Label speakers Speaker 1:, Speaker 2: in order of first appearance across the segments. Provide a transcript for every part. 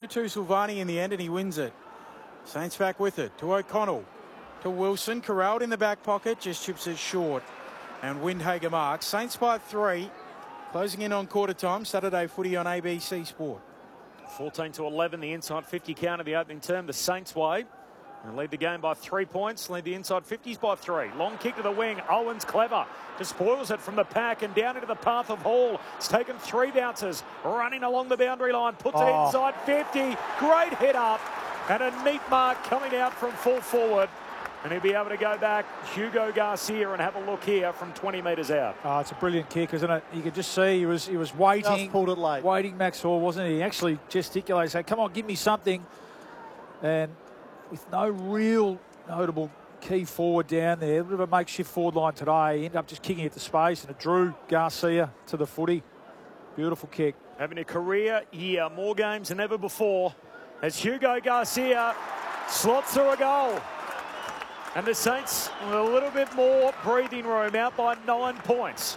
Speaker 1: to Silvani in the end, and he wins it. Saints back with it to O'Connell, to Wilson, corralled in the back pocket, just chips it short, and Windhager marks. Saints by 3, closing in on quarter time. Saturday footy on ABC Sport.
Speaker 2: 14-11, the inside 50 count of the opening term, the Saints way. And lead the game by 3 points, lead the inside 50s by 3. Long kick to the wing, Owens clever, just spoils it from the pack and down into the path of Hall. It's taken 3 bounces, running along the boundary line, puts it inside 50. Great hit up, and a neat mark coming out from full forward. And he'll be able to go back, Hugo Garcia, and have a look here from 20 metres out.
Speaker 3: Oh, it's a brilliant kick, isn't it? You could just see he was waiting.
Speaker 4: Just pulled it late.
Speaker 3: Waiting, Max Hall, wasn't he? He actually gesticulated, saying, come on, give me something. And with no real notable key forward down there, a bit of a makeshift forward line today, he ended up just kicking it to space, and it drew Garcia to the footy. Beautiful kick.
Speaker 2: Having a career year, more games than ever before, as Hugo Garcia slots through a goal. And the Saints with a little bit more breathing room, out by 9 points.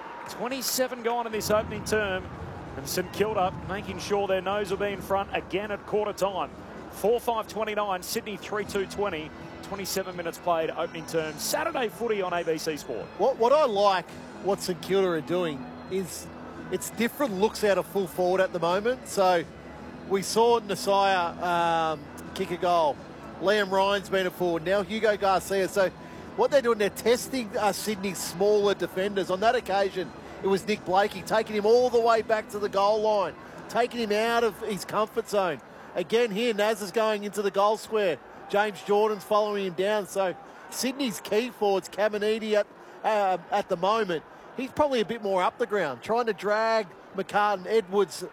Speaker 2: 27 gone in this opening term, and St Kilda making sure their nose will be in front again at quarter time. 4-5-29, Sydney 3-2-20, 27 minutes played, opening term. Saturday footy on ABC Sport.
Speaker 4: What I like, what St Kilda are doing, is it's different looks out of full forward at the moment. So we saw Nasiah kick a goal. Liam Ryan's been a forward. Now Hugo Garcia. So what they're doing, they're testing Sydney's smaller defenders. On that occasion, it was Nick Blakey, taking him all the way back to the goal line, taking him out of his comfort zone. Again here, Naz is going into the goal square. James Jordan's following him down. So Sydney's key forwards, Caminiti at the moment, he's probably a bit more up the ground, trying to drag McCartan, Edwards,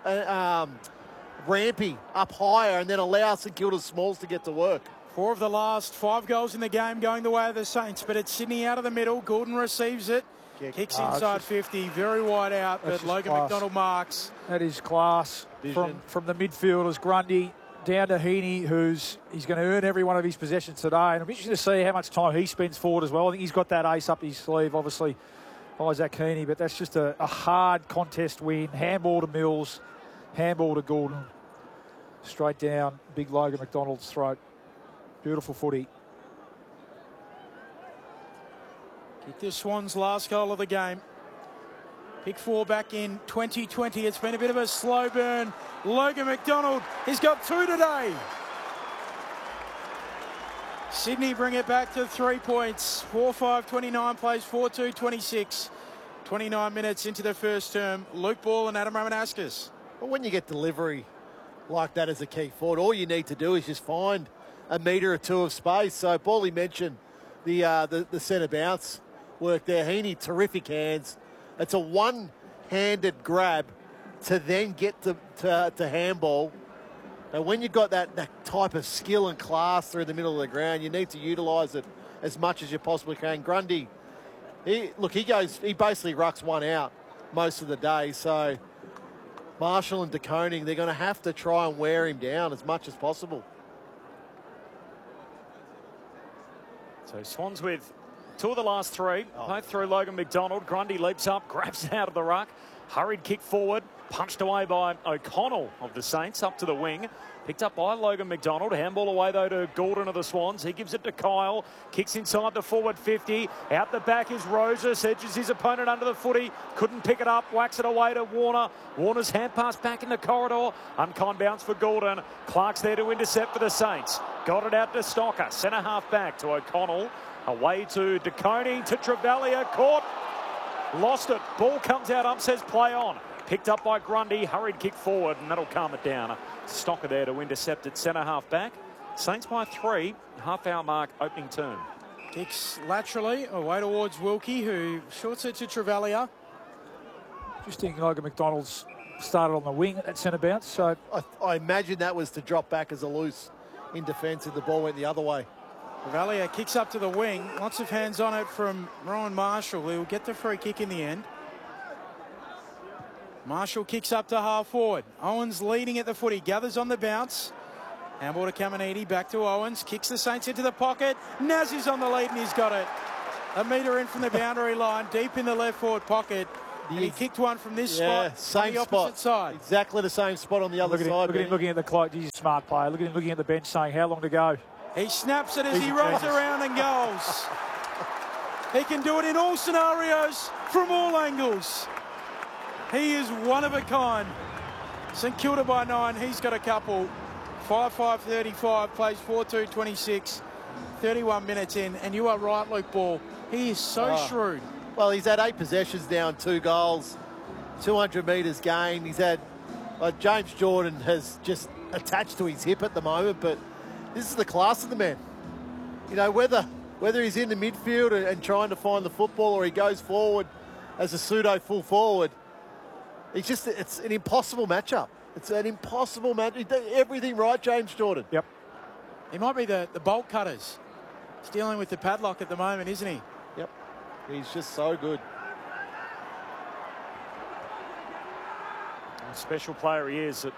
Speaker 4: Rampy up higher and then allow St Kilda's smalls to get to work.
Speaker 1: 4 of the last 5 goals in the game going the way of the Saints, but it's Sydney out of the middle. Gordon receives it. Kicks inside 50, very wide out, but Logan McDonald marks.
Speaker 3: That is class from the midfielders. Grundy down to Heaney, he's going to earn every one of his possessions today. And I'm interested to see how much time he spends forward as well. I think he's got that ace up his sleeve, obviously, Isaac Heaney, but that's just a hard contest win. Handball to Mills, handball to Gordon. Straight down, big Logan McDonald's throat. Beautiful footy.
Speaker 1: Kick the Swans' last goal of the game. Pick 4 back in 2020. It's been a bit of a slow burn. Logan McDonald, he's got 2 today. Sydney bring it back to 3 points. 4-5-29 plays 4-2-26. 29 minutes into the first term. Luke Ball and Adam Ramanaskas.
Speaker 4: But when you get delivery like that as a key forward, all you need to do is just find a metre or 2 of space. So Paulie mentioned the centre bounce work there. Heaney, terrific hands. It's a one-handed grab to then get to handball. And when you've got that type of skill and class through the middle of the ground, you need to utilise it as much as you possibly can. Grundy, he basically rucks one out most of the day. So Marshall and De Koning, they're going to have to try and wear him down as much as possible.
Speaker 2: So Swans with 2 of the last 3, both through Logan McDonald. Grundy leaps up, grabs it out of the ruck. Hurried kick forward, punched away by O'Connell of the Saints, up to the wing. Picked up by Logan McDonald. Handball away, though, to Gordon of the Swans. He gives it to Kyle. Kicks inside the forward 50. Out the back is Rosas. Edges his opponent under the footy. Couldn't pick it up. Whacks it away to Warner. Warner's hand pass back in the corridor. Unkind bounce for Gordon. Clark's there to intercept for the Saints. Got it out to Stocker. Centre half back to O'Connell. Away to De Koning, to Travalia. Caught. Lost it. Ball comes out. Ump says play on. Picked up by Grundy. Hurried kick forward, and that'll calm it down. Stocker there to intercept at centre half back. Saints by 3. Half-hour mark, opening turn.
Speaker 1: Kicks laterally away towards Wilkie, who shorts it to Travalia.
Speaker 3: Just thinking Logan McDonald's started on the wing at that centre bounce. So
Speaker 4: I imagine that was to drop back as a loose in defence if the ball went the other way.
Speaker 1: Travalia kicks up to the wing. Lots of hands on it from Ryan Marshall, who will get the free kick in the end. Marshall kicks up to half forward. Owens leading at the footy, gathers on the bounce. Handball to Caminiti, back to Owens, kicks the Saints into the pocket. Naz is on the lead and he's got it. A metre in from the boundary line, deep in the left forward pocket. And he kicked one from this
Speaker 4: Yeah,
Speaker 1: spot
Speaker 4: same
Speaker 1: on the opposite side.
Speaker 4: Exactly the same spot on the other side.
Speaker 3: Look at him looking at the clock. He's a smart player. Look at him looking at the bench saying, how long to go?
Speaker 1: He snaps it as he rolls around and goes. He can do it in all scenarios, from all angles. He is one of a kind. St Kilda by 9, he's got a couple. 5-5-35, plays 4-2-26, 31 minutes in. And you are right, Luke Ball. He is so shrewd.
Speaker 4: Well, he's had 8 possessions now and 2 goals, 200 metres gained. He's had, James Jordan has just attached to his hip at the moment, but this is the class of the man. You know, whether he's in the midfield and trying to find the football or he goes forward as a pseudo full forward, it's an impossible matchup. It's an impossible match. He did everything right, James Jordan.
Speaker 3: Yep.
Speaker 1: He might be the bolt cutters. He's dealing with the padlock at the moment, isn't he?
Speaker 4: Yep. He's just so good.
Speaker 2: A special player he is.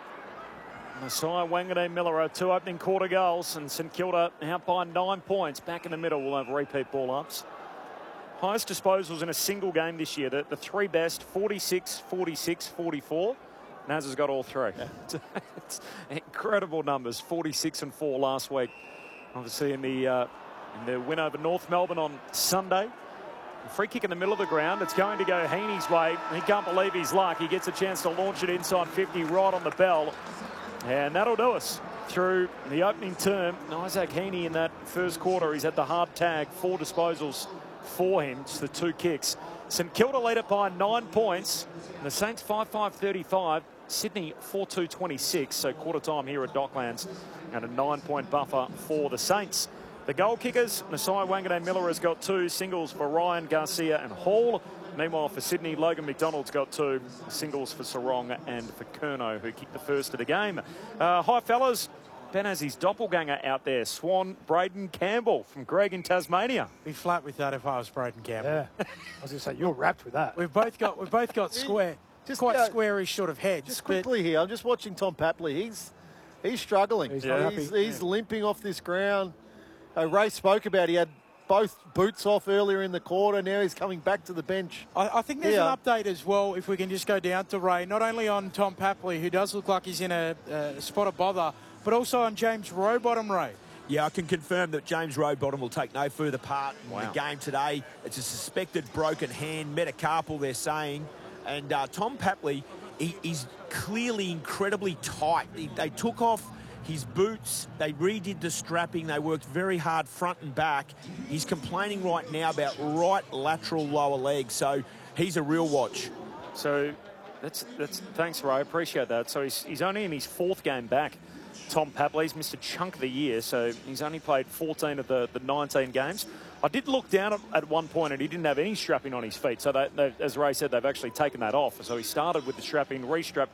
Speaker 2: Nasiah Wanganeen-Miller, 2 opening quarter goals, and St Kilda out by 9 points. Back in the middle, we'll have repeat ball-ups. Highest disposals in a single game this year. The 3 best, 46, 46, 44. Naz has got all 3. Yeah. It's incredible numbers, 46 and 4 last week. Obviously in the win over North Melbourne on Sunday. A free kick in the middle of the ground. It's going to go Heaney's way. He can't believe his luck. He gets a chance to launch it inside 50 right on the bell. And that'll do us through the opening term. Isaac Heaney in that first quarter, he's at the hard tag, 4 disposals for him, just the 2 kicks. St Kilda lead it by 9 points. And the Saints 5-5-35, Sydney 4-2-26. So quarter time here at Docklands and a 9-point buffer for the Saints. The goal kickers, Nasiah Wanganeen-Miller has got 2 singles for Ryan, Garcia and Hall. Meanwhile, for Sydney, Logan McDonald's got 2 singles for Sarong and for Curnow, who kicked the first of the game. Hi, fellas. Ben has his doppelganger out there. Swan, Braden Campbell from Greg in Tasmania.
Speaker 1: Be flat with that if I was Braden Campbell.
Speaker 3: Yeah. I was going to say, you're wrapped with that.
Speaker 1: We've both got square, quite squarish sort of heads.
Speaker 4: Just quickly here, I'm just watching Tom Papley. He's struggling. He's limping off this ground. Ray spoke about he had both boots off earlier in the quarter. Now he's coming back to the bench.
Speaker 1: I think there's an update as well, if we can just go down to Ray, not only on Tom Papley, who does look like he's in a spot of bother, but also on James Rowbottom, Ray.
Speaker 5: Yeah, I can confirm that James Rowbottom will take no further part in the game today. It's a suspected broken hand, metacarpal, they're saying. And Tom Papley, he's clearly incredibly tight. They took off his boots, they redid the strapping, they worked very hard front and back. He's complaining right now about right lateral lower leg, so he's a real watch.
Speaker 2: So that's thanks, Ray, appreciate that. So he's only in his 4th game back. Tom Papley's missed a chunk of the year, so he's only played 14 of the 19 games. I did look down at one point and he didn't have any strapping on his feet. So as Ray said, they've actually taken that off. So he started with the strapping, restrapped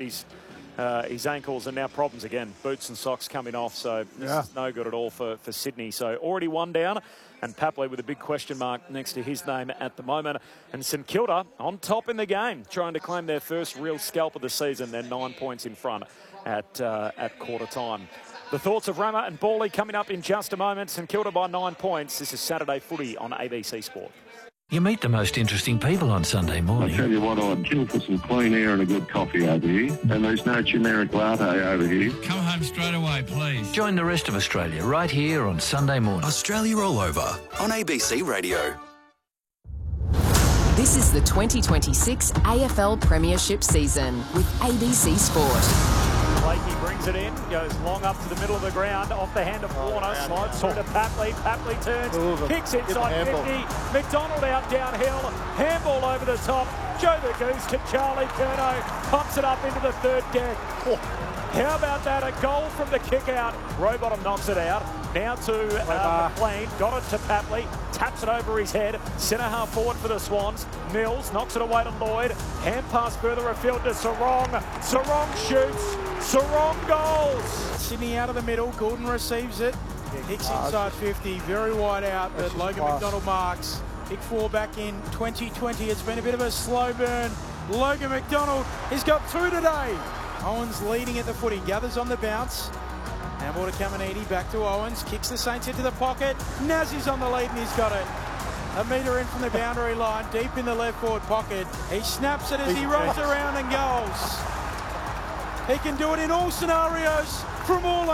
Speaker 2: his ankles, and now problems again. Boots and socks coming off, so this is no good at all for Sydney. So already 1 down, and Papley with a big question mark next to his name at the moment. And St Kilda on top in the game, trying to claim their first real scalp of the season. They're 9 points in front at quarter time. The thoughts of Rama and Bawley coming up in just a moment. St Kilda by 9 points. This is Saturday Footy on ABC Sport.
Speaker 6: You meet the most interesting people on Sunday morning.
Speaker 7: I tell you what, I'd kill for some clean air and a good coffee over here. And there's no generic latte over here.
Speaker 6: Come home straight away, please. Join the rest of Australia right here on Sunday morning.
Speaker 8: Australia All Over on ABC Radio.
Speaker 9: This is the 2026 AFL Premiership season with ABC Sport.
Speaker 2: Blakey brings it in, goes long up to the middle of the ground, off the hand of Warner, slides through to Papley. Papley turns, kicks inside 50. McDonald out downhill, handball over the top. Joe the Goose to Charlie Curnow, pumps it up into the 3rd deck. How about that? A goal from the kick out. Rowbottom knocks it out. Now to McLean. Got it to Papley. Taps it over his head. Centre half forward for the Swans. Mills knocks it away to Lloyd. Hand pass further afield to Sarong. Sarong shoots. Sarong goals.
Speaker 1: Sydney out of the middle. Gordon receives it. Hicks inside 50. Very wide out, but Logan McDonald marks. Big 4 back in 2020. It's been a bit of a slow burn. Logan McDonald has got 2 today. Owens leading at the footy, gathers on the bounce. Handball to Caminiti, back to Owens, kicks the Saints into the pocket. Nazi's on the lead and he's got it. a metre in from the boundary line, deep in the left forward pocket. He snaps it as he runs around and goes. He can do it in all scenarios from all